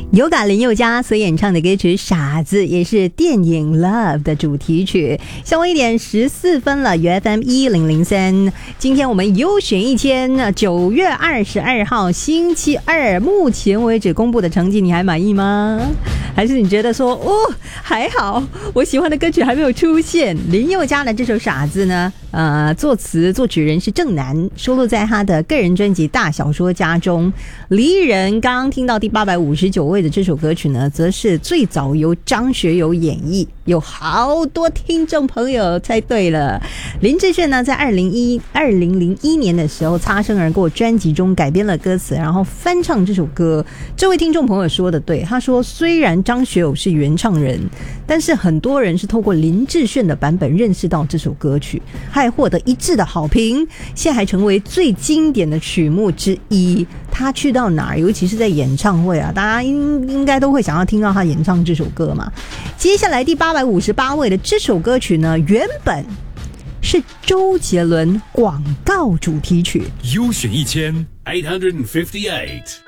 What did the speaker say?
尤嘎林宥嘉所演唱的歌曲《傻子》也是电影 Love 的主题曲。下午1点14分了，FM 1003。今天我们优选1000，9月22号星期二，目前为止公布的成绩，你还满意吗？还是你觉得说还好，我喜欢的歌曲还没有出现？林宥嘉的这首《傻子》呢，作词作曲人是郑楠，收录在他的个人专辑《大小说家》中。离人刚刚听到第859位的这首歌曲呢，则是最早由张学友演绎，有好多听众朋友猜对了。林志炫呢，在2001年的时候擦身而过专辑中改编了歌词，然后翻唱这首歌。这位听众朋友说的对，他说虽然张学友是原唱人，但是很多人是透过林志炫的版本认识到这首歌曲，还获得一致的好评，现在还成为最经典的曲目之一。他去到哪儿，尤其是在演唱会啊，大家应该都会想要听到他演唱这首歌嘛。接下来第858位的这首歌曲呢，原本是周杰伦广告主题曲。 优选1858